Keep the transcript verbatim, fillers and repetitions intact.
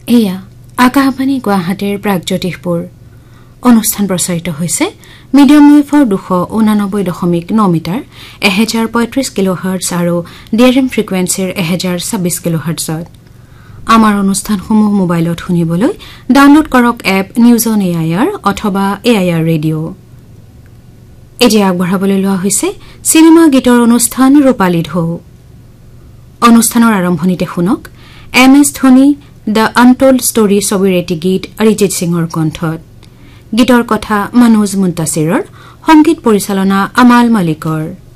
এয়া আকাশবাণী গুৱাহাটীৰ প্ৰাগজ্যোতিষপুৰ অনুষ্ঠান প্ৰচাৰিত হৈছে মিডিয়াম ৱেভৰ দুশ ঊনানব্বৈ দশমিক ন মিটাৰ এহেজাৰ পঁয়ত্ৰিশ কিলোহাৰ্টজ আৰু ডিআৰএম ফ্ৰিকুৱেন্সিৰ এহেজাৰ ছাব্বিশ কিলোহাৰ্টজত আমাৰ অনুষ্ঠানসমূহ মোবাইলত শুনিবলৈ ডাউনলোড কৰক এপ নিউজ অন এআইআৰ অথবা এআইআৰ ৰেডিঅ' এতিয়া আগবঢ়াবলৈ লোৱা হৈছে চিনেমা গীতৰ অনুষ্ঠান ৰূপালী ঢৌ অনুষ্ঠানৰ আৰম্ভণিতে শুনক M S Dhoni the untold story ছবিৰ এটি গীত অৰিজিৎ সিঙৰ কণ্ঠত গীতৰ কথা মনোজ মুন্তাছিৰৰ সংগীত পৰিচালনা আমাল মালিকৰ